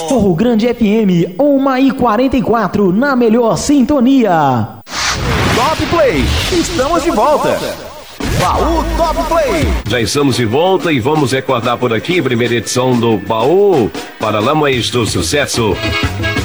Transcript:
Forro Grande FM, 1h44, na melhor sintonia. Top Play, estamos de volta. Baú Top Play. Já estamos de volta e vamos recordar por aqui, primeira edição do Baú Paralamas do Sucesso.